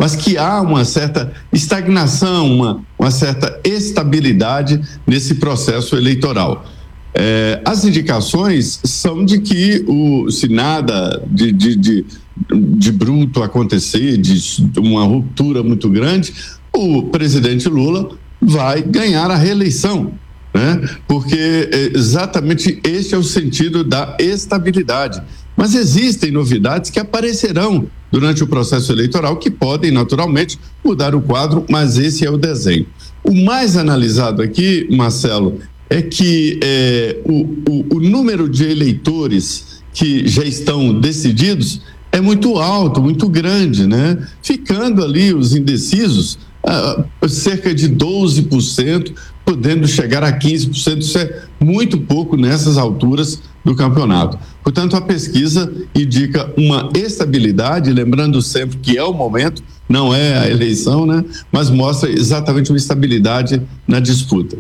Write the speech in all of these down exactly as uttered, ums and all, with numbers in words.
mas que há uma certa estagnação, uma, uma certa estabilidade nesse processo eleitoral. É, as indicações são de que, o, se nada de, de, de, de bruto acontecer, de uma ruptura muito grande, o presidente Lula vai ganhar a reeleição, né? Porque exatamente este é o sentido da estabilidade. Mas existem novidades que aparecerão durante o processo eleitoral que podem, naturalmente, mudar o quadro, mas esse é o desenho. O mais analisado aqui, Marcelo, é que é, o, o, o número de eleitores que já estão decididos é muito alto, muito grande, né? Ficando ali os indecisos, ah, cerca de doze por cento, podendo chegar a quinze por cento, isso é muito pouco nessas alturas do campeonato. Portanto, a pesquisa indica uma estabilidade, lembrando sempre que é o momento, não é a eleição, né? Mas mostra exatamente uma estabilidade na disputa.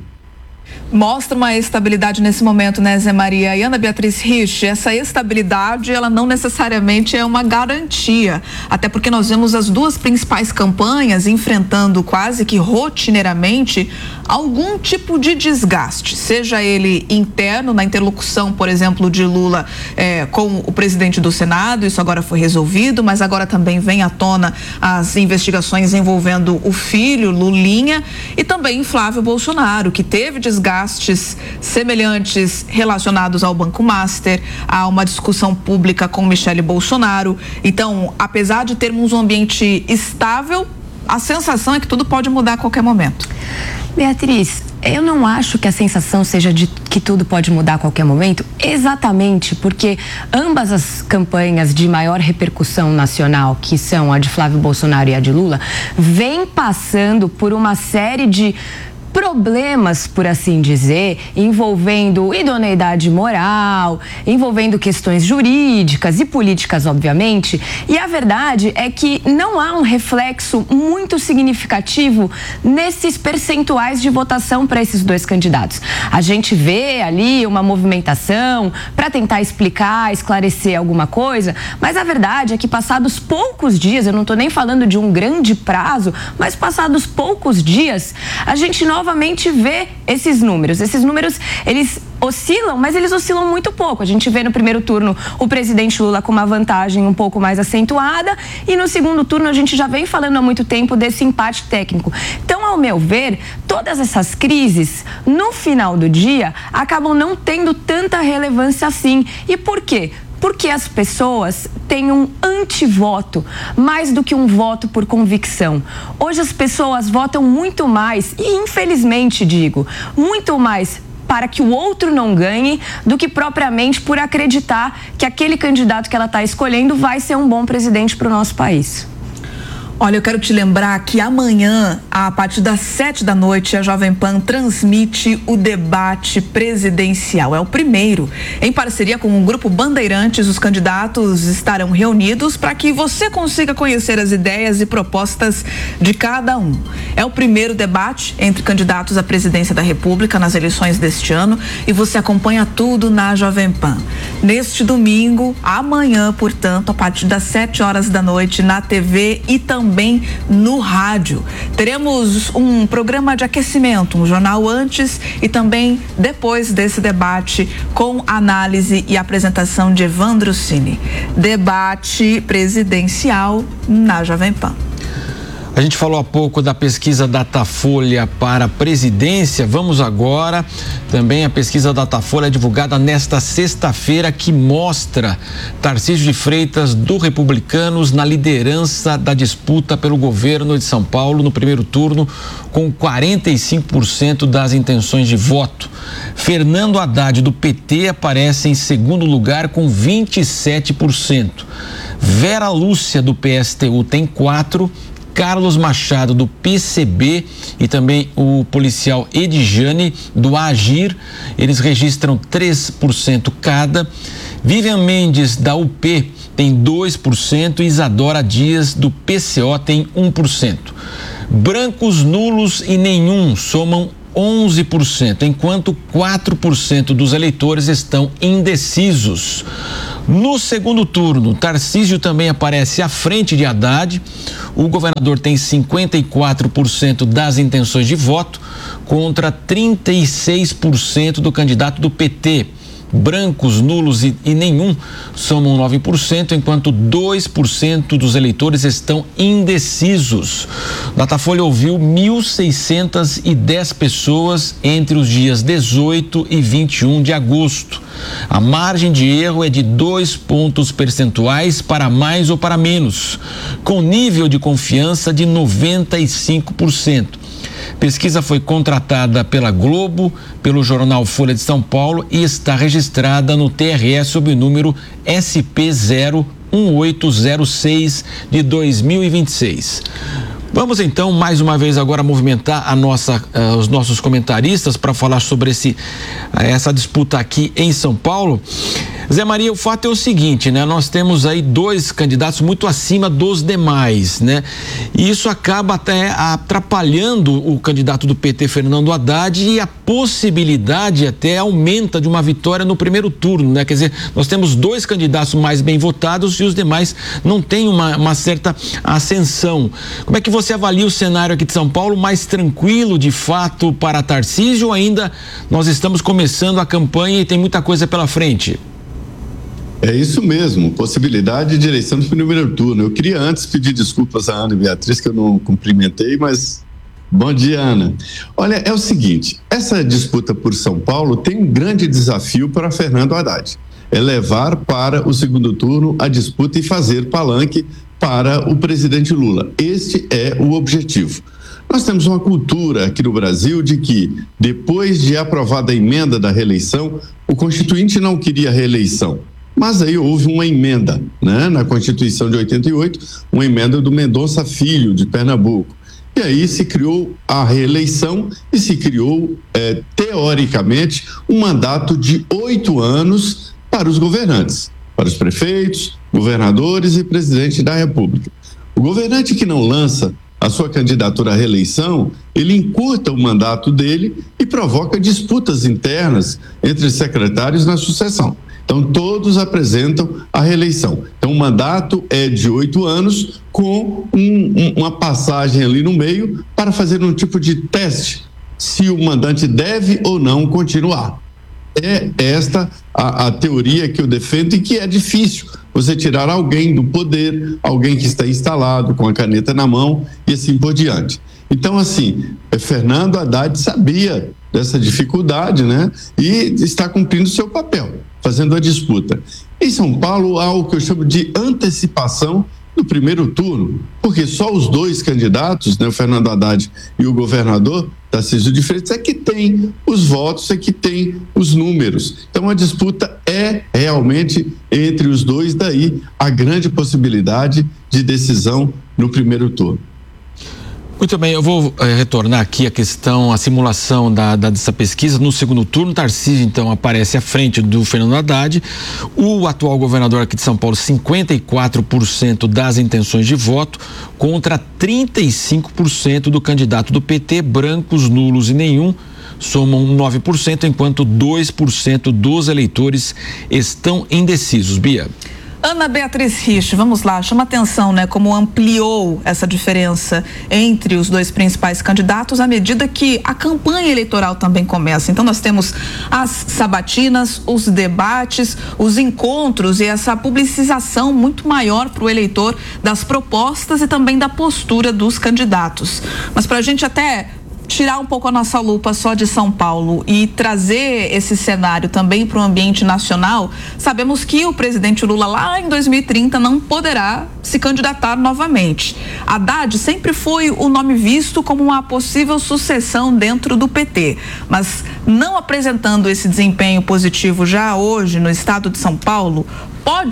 Mostra uma estabilidade nesse momento, né, Zé Maria? E Ana Beatriz Rich, essa estabilidade, ela não necessariamente é uma garantia, até porque nós vemos as duas principais campanhas enfrentando quase que rotineiramente algum tipo de desgaste, seja ele interno, na interlocução, por exemplo, de Lula eh, com o presidente do Senado, isso agora foi resolvido, mas agora também vem à tona as investigações envolvendo o filho, Lulinha, e também Flávio Bolsonaro, que teve desgastes semelhantes relacionados ao Banco Master, a uma discussão pública com Michele Bolsonaro. Então, apesar de termos um ambiente estável, a sensação é que tudo pode mudar a qualquer momento. Beatriz, eu não acho que a sensação seja de que tudo pode mudar a qualquer momento, exatamente porque ambas as campanhas de maior repercussão nacional, que são a de Flávio Bolsonaro e a de Lula, vêm passando por uma série de problemas, por assim dizer, envolvendo idoneidade moral, envolvendo questões jurídicas e políticas, obviamente, e a verdade é que não há um reflexo muito significativo nesses percentuais de votação para esses dois candidatos. A gente vê ali uma movimentação para tentar explicar, esclarecer alguma coisa, mas a verdade é que passados poucos dias, eu não estou nem falando de um grande prazo, mas passados poucos dias, a gente não novamente vê esses números. Esses números, eles oscilam, mas eles oscilam muito pouco. A gente vê no primeiro turno o presidente Lula com uma vantagem um pouco mais acentuada e no segundo turno a gente já vem falando há muito tempo desse empate técnico. Então, ao meu ver, todas essas crises, no final do dia, acabam não tendo tanta relevância assim. E por quê? Porque as pessoas têm um antivoto, mais do que um voto por convicção. Hoje as pessoas votam muito mais, e infelizmente digo, muito mais para que o outro não ganhe do que propriamente por acreditar que aquele candidato que ela está escolhendo vai ser um bom presidente para o nosso país. Olha, eu quero te lembrar que amanhã, a partir das sete da noite, a Jovem Pan transmite o debate presidencial. É o primeiro. Em parceria com o Grupo Bandeirantes, os candidatos estarão reunidos para que você consiga conhecer as ideias e propostas de cada um. É o primeiro debate entre candidatos à presidência da República nas eleições deste ano e você acompanha tudo na Jovem Pan. Neste domingo, amanhã, portanto, a partir das sete horas da noite, na T V e também também no rádio. Teremos um programa de aquecimento, um jornal antes e também depois desse debate com análise e apresentação de Evandro Cini. Debate presidencial na Jovem Pan. A gente falou há pouco da pesquisa Datafolha para a presidência. Vamos agora também a pesquisa Datafolha divulgada nesta sexta-feira que mostra Tarcísio de Freitas do Republicanos na liderança da disputa pelo governo de São Paulo no primeiro turno com quarenta e cinco por cento das intenções de voto. Fernando Haddad do P T aparece em segundo lugar com vinte e sete por cento. Vera Lúcia do P S T U tem quatro por cento. Carlos Machado do P C B e também o policial Edjane do Agir, eles registram três por cento cada. Vivian Mendes da U P tem dois por cento e Isadora Dias do P C O tem um por cento. Brancos, nulos e nenhum somam onze por cento, enquanto quatro por cento dos eleitores estão indecisos. No segundo turno, Tarcísio também aparece à frente de Haddad. O governador tem cinquenta e quatro por cento das intenções de voto contra trinta e seis por cento do candidato do P T. Brancos, nulos e, e nenhum somam nove por cento, enquanto dois por cento dos eleitores estão indecisos. Datafolha ouviu mil seiscentas e dez pessoas entre os dias dezoito e vinte e um de agosto. A margem de erro é de dois pontos percentuais para mais ou para menos, com nível de confiança de noventa e cinco por cento. Pesquisa foi contratada pela Globo, pelo jornal Folha de São Paulo e está registrada no T R E sob o número S P zero um oito zero seis de dois mil e vinte e seis. Vamos então mais uma vez agora movimentar a nossa, uh, os nossos comentaristas para falar sobre esse, uh, essa disputa aqui em São Paulo. Zé Maria, o fato é o seguinte, né? Nós temos aí dois candidatos muito acima dos demais, né? E isso acaba até atrapalhando o candidato do P T, Fernando Haddad, e a possibilidade até aumenta de uma vitória no primeiro turno, né? Quer dizer, nós temos dois candidatos mais bem votados e os demais não têm uma, uma certa ascensão. Como é que você avalia o cenário aqui de São Paulo? Mais tranquilo, de fato, para Tarcísio, ou ainda nós estamos começando a campanha e tem muita coisa pela frente? É isso mesmo, possibilidade de eleição no primeiro turno. Eu queria antes pedir desculpas à Ana e Beatriz, que eu não cumprimentei, mas bom dia, Ana. Olha, é o seguinte, essa disputa por São Paulo tem um grande desafio para Fernando Haddad. É levar para o segundo turno a disputa e fazer palanque para o presidente Lula. Este é o objetivo. Nós temos uma cultura aqui no Brasil de que, depois de aprovada a emenda da reeleição, o Constituinte não queria reeleição. Mas aí houve uma emenda, né, na Constituição de oitenta e oito, uma emenda do Mendonça Filho, de Pernambuco. E aí se criou a reeleição e se criou, é, teoricamente, um mandato de oito anos para os governantes, para os prefeitos, governadores e presidente da República. O governante que não lança a sua candidatura à reeleição, ele encurta o mandato dele e provoca disputas internas entre secretários na sucessão. Então, todos apresentam a reeleição. Então, o mandato é de oito anos, com um, um, uma passagem ali no meio para fazer um tipo de teste, se o mandante deve ou não continuar. É esta a, a teoria que eu defendo e que é difícil você tirar alguém do poder, alguém que está instalado com a caneta na mão e assim por diante. Então, assim, Fernando Haddad sabia dessa dificuldade, né? E está cumprindo seu papel, fazendo a disputa. Em São Paulo há o que eu chamo de antecipação do primeiro turno, porque só os dois candidatos, né, o Fernando Haddad e o governador Tarcísio de Freitas, é que tem os votos, é que tem os números. Então a disputa é realmente entre os dois, daí a grande possibilidade de decisão no primeiro turno. Muito bem, eu vou eh, retornar aqui a questão, a simulação da, da, dessa pesquisa. No segundo turno, Tarcísio, então, aparece à frente do Fernando Haddad. O atual governador aqui de São Paulo, cinquenta e quatro por cento das intenções de voto contra trinta e cinco por cento do candidato do P T. Brancos, nulos e nenhum somam nove por cento, enquanto dois por cento dos eleitores estão indecisos. Bia. Ana Beatriz Rich, vamos lá, chama atenção, né, como ampliou essa diferença entre os dois principais candidatos à medida que a campanha eleitoral também começa. Então nós temos as sabatinas, os debates, os encontros e essa publicização muito maior para o eleitor das propostas e também da postura dos candidatos. Mas para a gente até tirar um pouco a nossa lupa só de São Paulo e trazer esse cenário também para o ambiente nacional, sabemos que o presidente Lula lá em dois mil e trinta não poderá se candidatar novamente. Haddad sempre foi o nome visto como uma possível sucessão dentro do P T, mas não apresentando esse desempenho positivo já hoje no estado de São Paulo, pode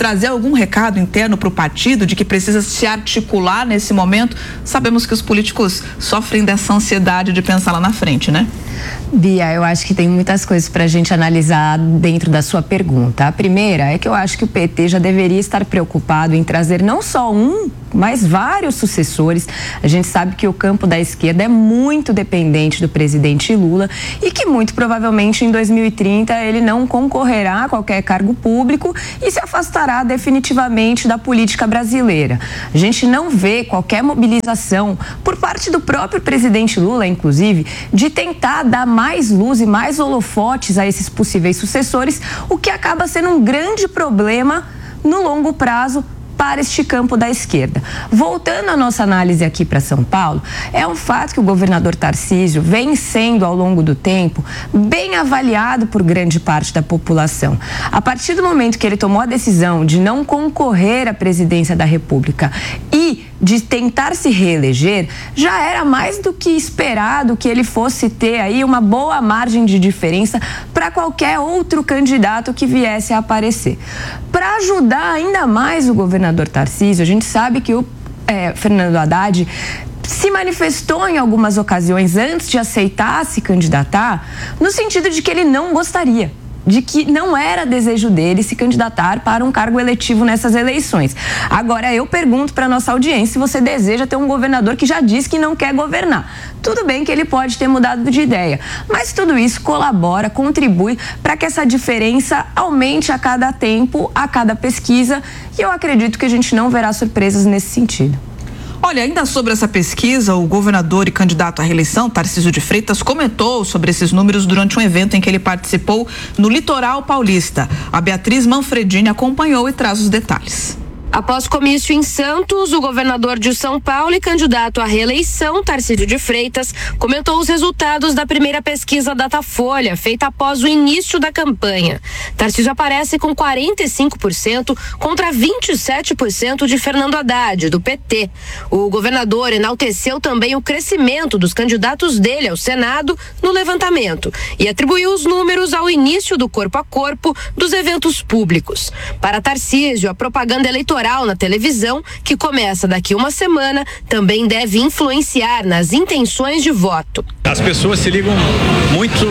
trazer algum recado interno para o partido de que precisa se articular nesse momento? Sabemos que os políticos sofrem dessa ansiedade de pensar lá na frente, né? Bia, eu acho que tem muitas coisas para a gente analisar dentro da sua pergunta. A primeira é que eu acho que o P T já deveria estar preocupado em trazer não só um, mas vários sucessores. A gente sabe que o campo da esquerda é muito dependente do presidente Lula e que muito provavelmente em dois mil e trinta ele não concorrerá a qualquer cargo público e se afastará definitivamente da política brasileira. A gente não vê qualquer mobilização por parte do próprio presidente Lula, inclusive, de tentar dar mais luz e mais holofotes a esses possíveis sucessores, o que acaba sendo um grande problema no longo prazo para este campo da esquerda. Voltando à nossa análise aqui para São Paulo, é um fato que o governador Tarcísio vem sendo, ao longo do tempo, bem avaliado por grande parte da população. A partir do momento que ele tomou a decisão de não concorrer à presidência da República e de tentar se reeleger, já era mais do que esperado que ele fosse ter aí uma boa margem de diferença para qualquer outro candidato que viesse a aparecer. Para ajudar ainda mais o governador Tarcísio, a gente sabe que o é, Fernando Haddad se manifestou em algumas ocasiões antes de aceitar se candidatar, no sentido de que ele não gostaria, de que não era desejo dele se candidatar para um cargo eletivo nessas eleições. Agora, eu pergunto para a nossa audiência se você deseja ter um governador que já disse que não quer governar. Tudo bem que ele pode ter mudado de ideia, mas tudo isso colabora, contribui para que essa diferença aumente a cada tempo, a cada pesquisa, e eu acredito que a gente não verá surpresas nesse sentido. Olha, ainda sobre essa pesquisa, o governador e candidato à reeleição, Tarcísio de Freitas, comentou sobre esses números durante um evento em que ele participou no Litoral Paulista. A Beatriz Manfredini acompanhou e traz os detalhes. Após comício em Santos, o governador de São Paulo e candidato à reeleição, Tarcísio de Freitas, comentou os resultados da primeira pesquisa Datafolha, feita após o início da campanha. Tarcísio aparece com quarenta e cinco por cento contra vinte e sete por cento de Fernando Haddad, do P T. O governador enalteceu também o crescimento dos candidatos dele ao Senado no levantamento e atribuiu os números ao início do corpo a corpo dos eventos públicos. Para Tarcísio, a propaganda eleitoral na televisão, que começa daqui uma semana, também deve influenciar nas intenções de voto. As pessoas se ligam muito,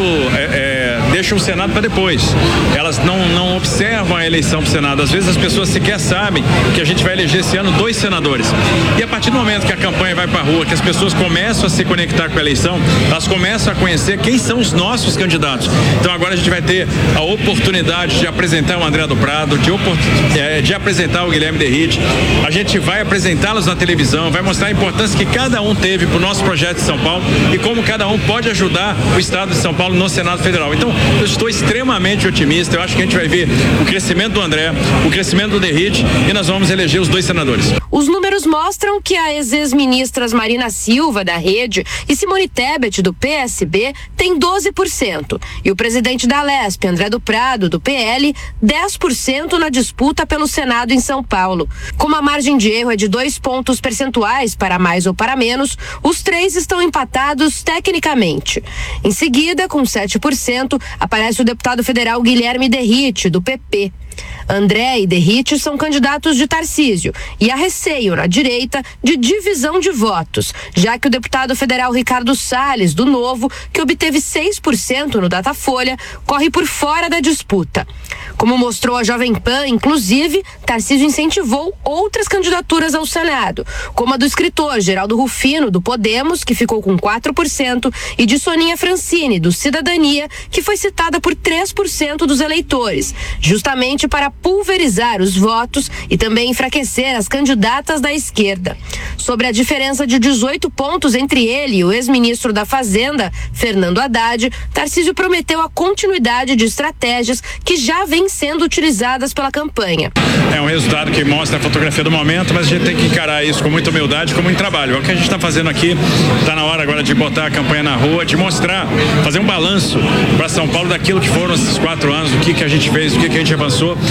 é, é, deixam o Senado para depois. Elas não, não observam a eleição para o Senado. Às vezes as pessoas sequer sabem que a gente vai eleger esse ano dois senadores. E a partir do momento que a campanha vai para a rua, que as pessoas começam a se conectar com a eleição, elas começam a conhecer quem são os nossos candidatos. Então agora a gente vai ter a oportunidade de apresentar o André do Prado, de, é, de apresentar o Guilherme Derrite. A gente vai apresentá-los na televisão, vai mostrar a importância que cada um teve para o nosso projeto de São Paulo e como cada um pode ajudar o Estado de São Paulo no Senado Federal. Então, eu estou extremamente otimista. Eu acho que a gente vai ver o crescimento do André, o crescimento do Derrite e nós vamos eleger os dois senadores. Os números mostram que as ex-ministras Marina Silva, da Rede, e Simone Tebet, do P S B, têm doze por cento. E o presidente da Lesp, André do Prado, do P L, dez por cento na disputa pelo Senado em São Paulo. Como a margem de erro é de dois pontos percentuais para mais ou para menos, os três estão empatados tecnicamente. Em seguida, com sete por cento, aparece o deputado federal Guilherme Derrite, do P P. André e Derrite são candidatos de Tarcísio e há receio na direita de divisão de votos, já que o deputado federal Ricardo Salles, do Novo, que obteve seis por cento no Datafolha, corre por fora da disputa. Como mostrou a Jovem Pan, inclusive, Tarcísio incentivou outras candidaturas ao Senado, como a do escritor Geraldo Rufino, do Podemos, que ficou com quatro por cento, e de Soninha Francini, do Cidadania, que foi citada por três por cento dos eleitores, justamente para pulverizar os votos e também enfraquecer as candidatas da esquerda. Sobre a diferença de dezoito pontos entre ele e o ex-ministro da Fazenda, Fernando Haddad, Tarcísio prometeu a continuidade de estratégias que já vêm sendo utilizadas pela campanha. É um resultado que mostra a fotografia do momento, mas a gente tem que encarar isso com muita humildade, com muito trabalho. É o que a gente está fazendo aqui. Está na hora agora de botar a campanha na rua, de mostrar, fazer um balanço para São Paulo daquilo que foram esses quatro anos, o que, que a gente fez, o que, que a gente avançou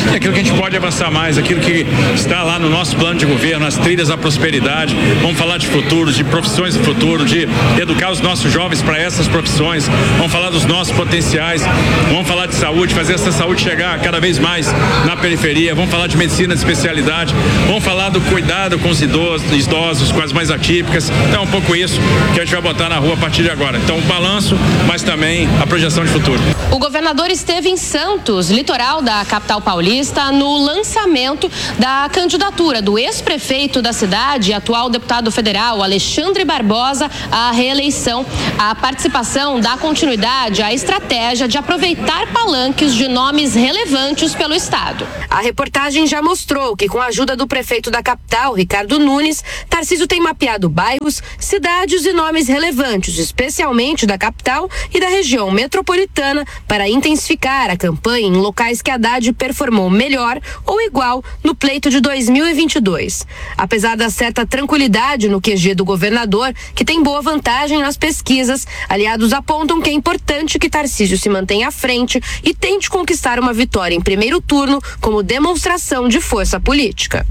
e aquilo que a gente pode avançar mais, aquilo que está lá no nosso plano de governo, as trilhas da prosperidade. Vamos falar de futuro, de profissões do futuro, de educar os nossos jovens para essas profissões. Vamos falar dos nossos potenciais. Vamos falar de saúde, fazer essa saúde chegar cada vez mais na periferia. Vamos falar de medicina de especialidade. Vamos falar do cuidado com os idosos, idosos, com as mais atípicas. Então é um pouco isso que a gente vai botar na rua a partir de agora. Então o balanço, mas também a projeção de futuro. O governador esteve em Santos, litoral da capital paulista, no lançamento da candidatura do ex-prefeito da cidade e atual deputado federal Alexandre Barbosa à reeleição. A participação dá continuidade à estratégia de aproveitar palanques de nomes relevantes pelo estado. A reportagem já mostrou que, com a ajuda do prefeito da capital, Ricardo Nunes, Tarcísio tem mapeado bairros, cidades e nomes relevantes, especialmente da capital e da região metropolitana, para intensificar a campanha em locais que Haddad performou melhor ou igual no pleito de dois mil e vinte e dois. Apesar da certa tranquilidade no Q G do governador, que tem boa vantagem nas pesquisas, aliados apontam que é importante que Tarcísio se mantenha à frente e tente conquistar uma vitória em primeiro turno como demonstração de força política.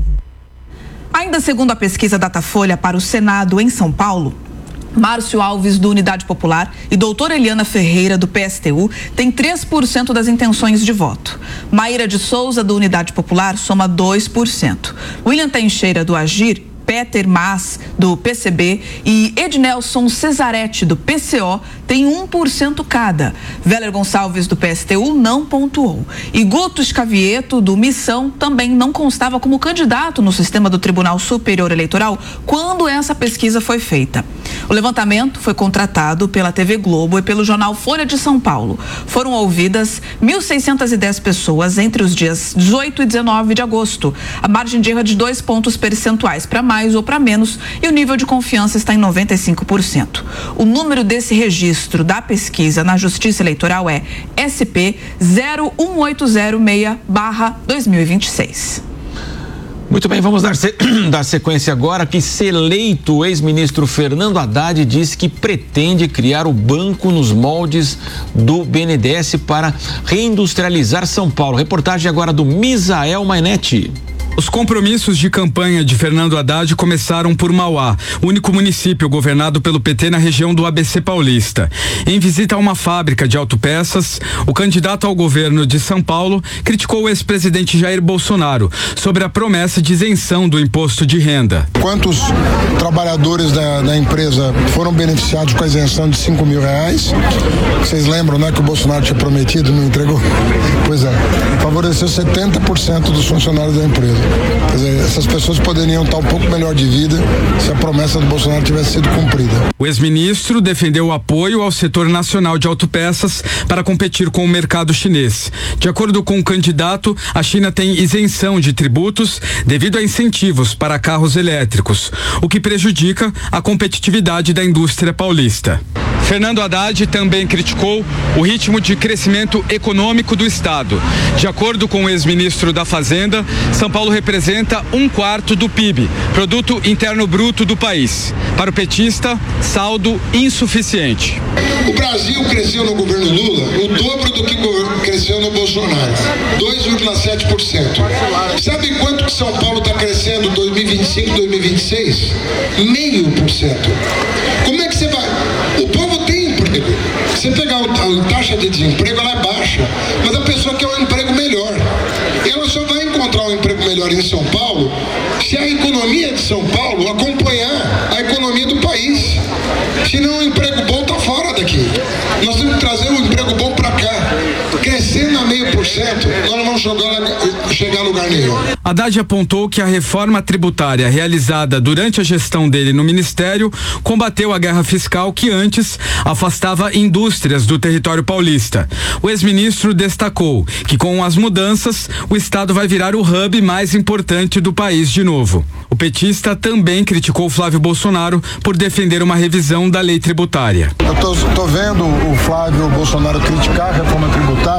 Ainda segundo a pesquisa Datafolha para o Senado em São Paulo, Márcio Alves, do Unidade Popular, e doutora Eliana Ferreira, do P S T U, tem três por cento das intenções de voto. Maíra de Souza, do Unidade Popular, soma dois por cento. William Teixeira, do Agir, Peter Mas, do P C B, e Ednelson Cesaretti, do P C O, tem um por cento cada. Véler Gonçalves, do P S T U, não pontuou. E Guto Scavieto, do Missão, também não constava como candidato no sistema do Tribunal Superior Eleitoral quando essa pesquisa foi feita. O levantamento foi contratado pela T V Globo e pelo jornal Folha de São Paulo. Foram ouvidas mil seiscentas e dez pessoas entre os dias dezoito e dezenove de agosto. A margem de erro é de dois pontos percentuais para mais ou para menos e o nível de confiança está em noventa e cinco por cento. O número desse registro da pesquisa na Justiça Eleitoral é S P zero um oito zero seis barra dois mil e vinte e seis. Muito bem, vamos dar, se... dar sequência agora que, se eleito, o ex-ministro Fernando Haddad disse que pretende criar o banco nos moldes do B N D E S para reindustrializar São Paulo. Reportagem agora do Misael Mainetti. Os compromissos de campanha de Fernando Haddad começaram por Mauá, único município governado pelo P T na região do A B C paulista. Em visita a uma fábrica de autopeças, o candidato ao governo de São Paulo criticou o ex-presidente Jair Bolsonaro sobre a promessa de isenção do imposto de renda. Quantos trabalhadores da, da empresa foram beneficiados com a isenção de cinco mil reais? Vocês lembram, né, que o Bolsonaro tinha prometido e não entregou? Pois é, favoreceu setenta por cento dos funcionários da empresa. Quer dizer, essas pessoas poderiam estar um pouco melhor de vida se a promessa do Bolsonaro tivesse sido cumprida. O ex-ministro defendeu o apoio ao setor nacional de autopeças para competir com o mercado chinês. De acordo com o candidato, a China tem isenção de tributos devido a incentivos para carros elétricos, o que prejudica a competitividade da indústria paulista. Fernando Haddad também criticou o ritmo de crescimento econômico do estado. De acordo com o ex-ministro da Fazenda, São Paulo representa um quarto do P I B, Produto Interno Bruto do país. Para o petista, saldo insuficiente. O Brasil cresceu no governo Lula o dobro do que cresceu no Bolsonaro, dois vírgula sete por cento. Sabe quanto que São Paulo está crescendo dois mil e vinte e cinco, dois mil e vinte e seis? Meio por cento. Como é que você vai? O povo tem emprego. Você pegar a taxa de desemprego, ela é baixa, mas a pessoa quer um emprego melhor. Ela só vai encontrar um emprego melhor em São Paulo se a economia de São Paulo acompanhar a economia do país. Se não, o emprego bom está fora daqui. Nós temos que trazer um emprego bom para cá. Crescendo a meio por cento, nós não vamos chegar, chegar a lugar nenhum. Haddad apontou que a reforma tributária realizada durante a gestão dele no ministério combateu a guerra fiscal que antes afastava indústrias do território paulista. O ex-ministro destacou que, com as mudanças, o estado vai virar o hub mais importante do país de novo. O petista também criticou Flávio Bolsonaro por defender uma revisão da lei tributária. Eu tô, tô vendo o Flávio Bolsonaro criticar a reforma tributária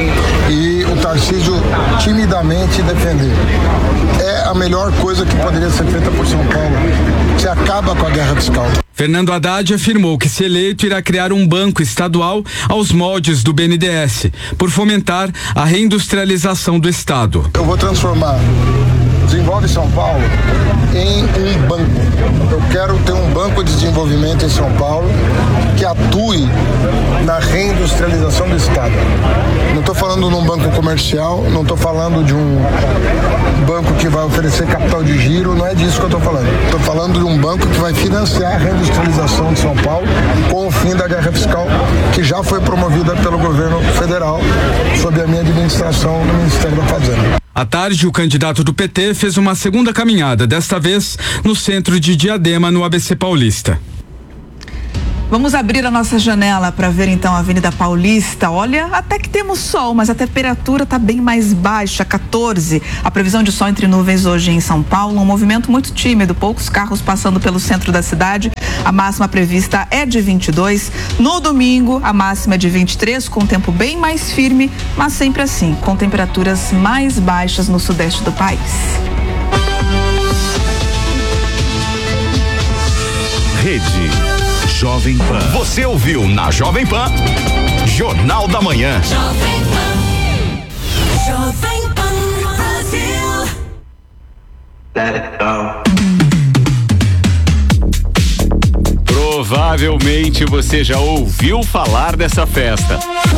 e o Tarcísio timidamente defender. É a melhor coisa que poderia ser feita por São Paulo. Se acaba com a guerra fiscal. Fernando Haddad afirmou que, se eleito, irá criar um banco estadual aos moldes do B N D E S, por fomentar a reindustrialização do estado. Eu vou transformar Desenvolve São Paulo em um banco. Eu quero ter um banco de desenvolvimento em São Paulo que atue na reindustrialização do estado. Não estou falando de um banco comercial, não estou falando de um banco que vai oferecer capital de giro, não é disso que eu estou falando. Estou falando de um banco que vai financiar a reindustrialização de São Paulo com o fim da guerra fiscal, que já foi promovida pelo governo federal sob a minha administração no Ministério da Fazenda. À tarde, o candidato do P T fez uma segunda caminhada, desta vez no centro de Diadema, no A B C Paulista. Vamos abrir a nossa janela para ver então a Avenida Paulista. Olha, até que temos sol, mas a temperatura está bem mais baixa, quatorze. A previsão de sol entre nuvens hoje em São Paulo, um movimento muito tímido, poucos carros passando pelo centro da cidade. A máxima prevista é de vinte e dois. No domingo, a máxima é de vinte e três, com tempo bem mais firme, mas sempre assim, com temperaturas mais baixas no sudeste do país. Rede Jovem Pan. Você ouviu na Jovem Pan, Jornal da Manhã. Jovem Pan. Jovem Pan Brasil. Let it go. Provavelmente você já ouviu falar dessa festa.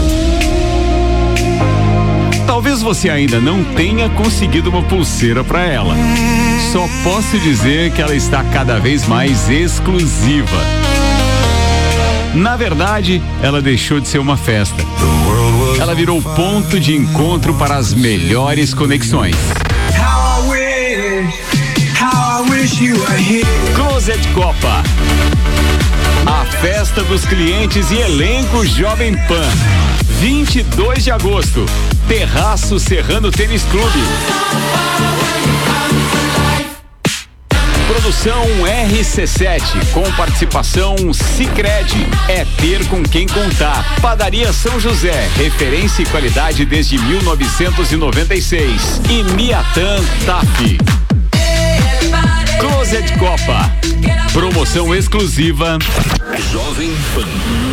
Talvez você ainda não tenha conseguido uma pulseira para ela. Só posso dizer que ela está cada vez mais exclusiva. Na verdade, ela deixou de ser uma festa. Ela virou ponto de encontro para as melhores conexões. Closet Copa. A festa dos clientes e elenco Jovem Pan. vinte e dois de agosto. Terraço Serrano Tênis Clube. Produção R C sete, com participação Sicredi, é ter com quem contar. Padaria São José, referência e qualidade desde mil novecentos e noventa e seis. E Miatan T A F. Closet Copa, promoção exclusiva Jovem Pan.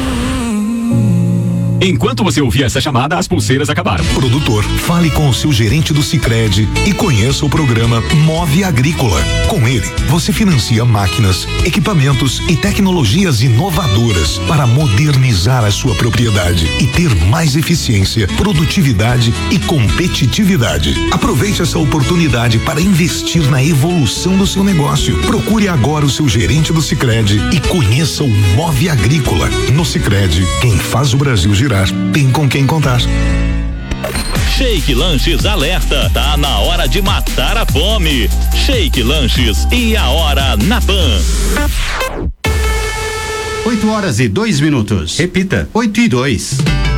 Enquanto você ouvia essa chamada, as pulseiras acabaram. Produtor, fale com o seu gerente do Sicredi e conheça o programa Move Agrícola. Com ele, você financia máquinas, equipamentos e tecnologias inovadoras para modernizar a sua propriedade e ter mais eficiência, produtividade e competitividade. Aproveite essa oportunidade para investir na evolução do seu negócio. Procure agora o seu gerente do Sicredi e conheça o Move Agrícola. No Sicredi, quem faz o Brasil girar tem com quem contar. Shake Lanches alerta, tá na hora de matar a fome. Shake Lanches e a hora na Pan. oito horas e dois minutos. Repita, oito e dois.